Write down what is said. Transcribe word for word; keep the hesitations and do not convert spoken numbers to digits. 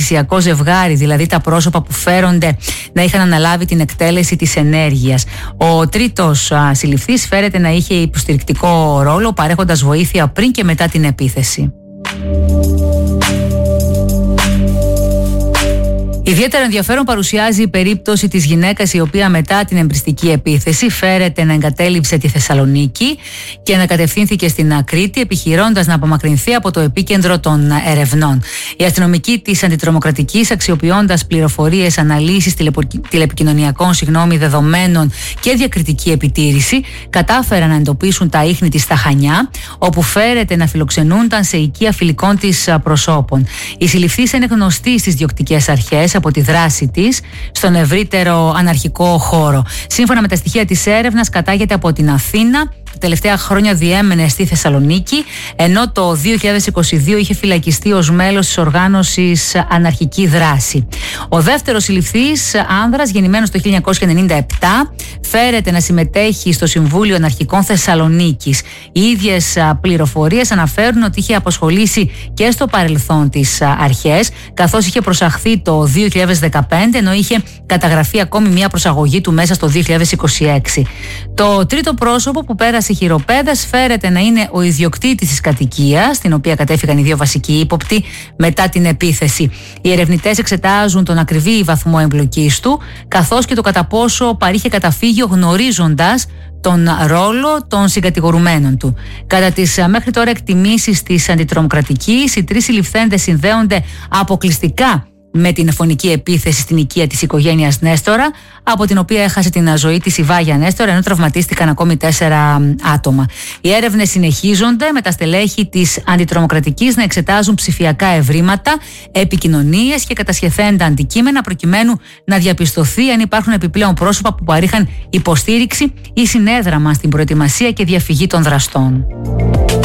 επιχειρησιακό ζευγάρι, δηλαδή τα πρόσωπα που φέρονται να είχαν αναλάβει την εκτέλεση της ενέργειας. Ο τρίτος συλληφθής φέρεται να είχε υποστηρικτικό ρόλο, παρέχοντας βοήθεια πριν και μετά την επίθεση. Ιδιαίτερο ενδιαφέρον παρουσιάζει η περίπτωση της γυναίκας η οποία μετά την εμπριστική επίθεση φέρεται να εγκατέλειψε τη Θεσσαλονίκη και να κατευθύνθηκε στην Κρήτη, επιχειρώντας να απομακρυνθεί από το επίκεντρο των ερευνών. Οι αστυνομικοί της Αντιτρομοκρατικής, αξιοποιώντας πληροφορίες, αναλύσεις τηλεπικοινωνιακών συγγνώμη, δεδομένων και διακριτική επιτήρηση, κατάφεραν να εντοπίσουν τα ίχνη της στα Χανιά, όπου φέρεται να φιλοξενούνταν σε οικία φιλικών της προσώπων. Η συλληφθής είναι γνωστή στις διοκτικές αρχές από τη δράση της στον ευρύτερο αναρχικό χώρο. Σύμφωνα με τα στοιχεία της έρευνας, κατάγεται από την Αθήνα. Τα τελευταία χρόνια διέμενε στη Θεσσαλονίκη, ενώ το δύο χιλιάδες είκοσι δύο είχε φυλακιστεί ως μέλος της οργάνωσης Αναρχική Δράση. Ο δεύτερος συλληφθής, άνδρας, γεννημένος το χίλια εννιακόσια ενενήντα επτά, φέρεται να συμμετέχει στο Συμβούλιο Αναρχικών Θεσσαλονίκης. Οι ίδιες πληροφορίες αναφέρουν ότι είχε απασχολήσει και στο παρελθόν τις αρχές, καθώς είχε προσαχθεί το δύο χιλιάδες δεκαπέντε, ενώ είχε καταγραφεί ακόμη μια προσαγωγή του μέσα στο δύο χιλιάδες είκοσι έξι. Το τρίτο πρόσωπο που πέρασε χειροπέδες φέρεται να είναι ο ιδιοκτήτης της κατοικίας, στην οποία κατέφυγαν οι δύο βασικοί ύποπτοι μετά την επίθεση. Οι ερευνητές εξετάζουν τον ακριβή βαθμό εμπλοκής του, καθώς και το κατά πόσο παρήχε καταφύγιο γνωρίζοντας τον ρόλο των συγκατηγορουμένων του. Κατά τις μέχρι τώρα εκτιμήσεις της Αντιτρομοκρατικής, οι τρεις συλληφθέντες συνδέονται αποκλειστικά με την φωνική επίθεση στην οικία της οικογένειας Νέστορα, από την οποία έχασε την ζωή της η Βάγια Νέστορα, ενώ τραυματίστηκαν ακόμη τέσσερα άτομα. Οι έρευνες συνεχίζονται με τα στελέχη της Αντιτρομοκρατικής να εξετάζουν ψηφιακά ευρήματα, επικοινωνίες και κατασχεθέντα αντικείμενα, προκειμένου να διαπιστωθεί αν υπάρχουν επιπλέον πρόσωπα που παρήχαν υποστήριξη ή συνέδραμα στην προετοιμασία και διαφυγή των δραστών.